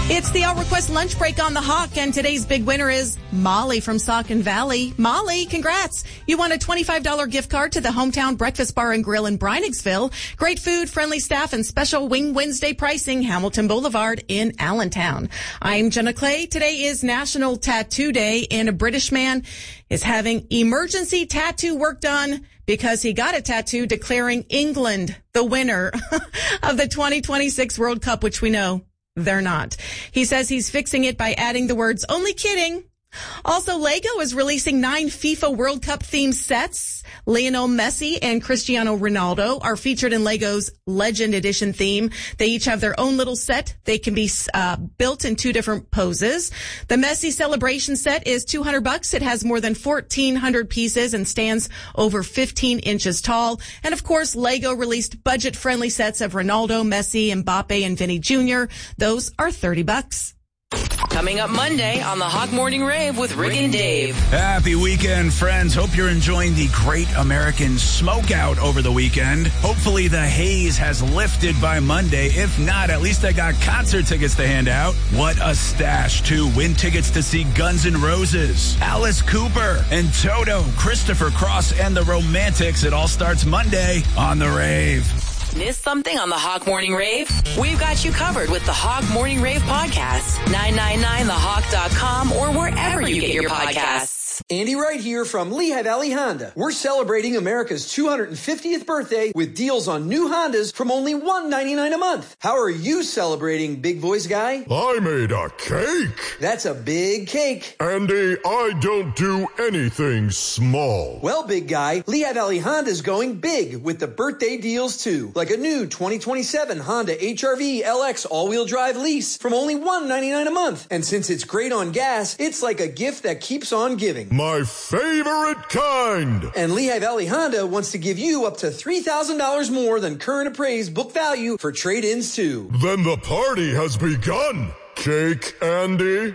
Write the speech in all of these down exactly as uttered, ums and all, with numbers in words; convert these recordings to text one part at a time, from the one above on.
It's the All Request Lunch Break on the Hawk, and today's big winner is Molly from Saucon Valley. Molly, congrats. You won a twenty-five dollars gift card to the Hometown Breakfast Bar and Grill in Breiningsville. Great food, friendly staff, and special Wing Wednesday pricing, Hamilton Boulevard in Allentown. I'm Jenna Clay. Today is National Tattoo Day, and a British man is having emergency tattoo work done because he got a tattoo declaring England the winner of the twenty twenty-six World Cup, which we know they're not. He says he's fixing it by adding the words, "only kidding." Also, Lego is releasing nine FIFA World Cup themed sets. Lionel Messi and Cristiano Ronaldo are featured in Lego's Legend Edition theme. They each have their own little set. They can be uh, built in two different poses. The Messi Celebration set is two hundred bucks. It has more than fourteen hundred pieces and stands over fifteen inches tall. And of course, Lego released budget-friendly sets of Ronaldo, Messi, Mbappe, and Vinny Junior Those are thirty bucks. Coming up Monday on the Hawk Morning Rave with Rick and Dave. Happy weekend, friends. Hope you're enjoying the Great American Smokeout over the weekend. Hopefully the haze has lifted by Monday. If not, at least I got concert tickets to hand out. What a stash, too. Win tickets to see Guns N' Roses, Alice Cooper, and Toto, Christopher Cross, and the Romantics. It all starts Monday on the Rave. Miss something on the Hawk Morning Rave? We've got you covered with the Hawk Morning Rave podcast. nine nine nine the hawk dot com or wherever you get your podcasts. Andy Wright here from Lehigh Valley Honda. We're celebrating America's two hundred fiftieth birthday with deals on new Hondas from only one hundred ninety-nine dollars a month. How are you celebrating, big voice guy? I made a cake. That's a big cake. Andy, I don't do anything small. Well, big guy, Lehigh Valley Honda's going big with the birthday deals too. Like a new twenty twenty-seven Honda H R V L X all-wheel drive lease from only one hundred ninety-nine dollars a month. And since it's great on gas, it's like a gift that keeps on giving. My favorite kind. And Lehigh Valley Honda wants to give you up to three thousand dollars more than current appraised book value for trade-ins too. Then the party has begun. Cake, Andy.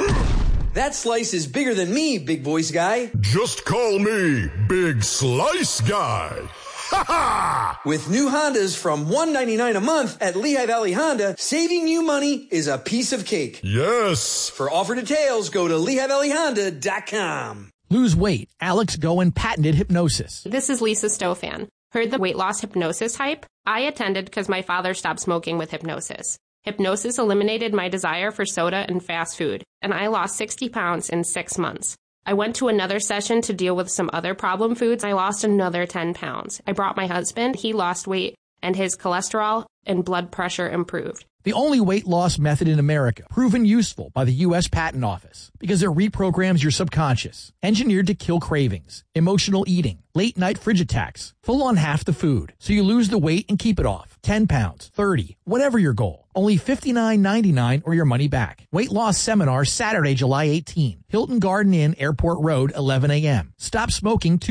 That slice is bigger than me, big voice guy. Just call me Big Slice Guy. Ha ha! With new Hondas from one hundred ninety-nine dollars a month at Lehigh Valley Honda, saving you money is a piece of cake. Yes. For offer details, go to lehigh valley honda dot com. Lose weight. Alex Goen patented hypnosis. This is Lisa Stofan. Heard the weight loss hypnosis hype? I attended because my father stopped smoking with hypnosis. Hypnosis eliminated my desire for soda and fast food, and I lost sixty pounds in six months. I went to another session to deal with some other problem foods. I lost another ten pounds. I brought my husband. He lost weight, and his cholesterol and blood pressure improved. The only weight loss method in America, proven useful by the U S Patent Office, because it reprograms your subconscious, engineered to kill cravings, emotional eating, late night fridge attacks, full on half the food, so you lose the weight and keep it off. ten pounds, thirty, whatever your goal. Only fifty-nine ninety-nine or your money back. Weight loss seminar Saturday, July eighteenth. Hilton Garden Inn, Airport Road, eleven a.m. Stop smoking two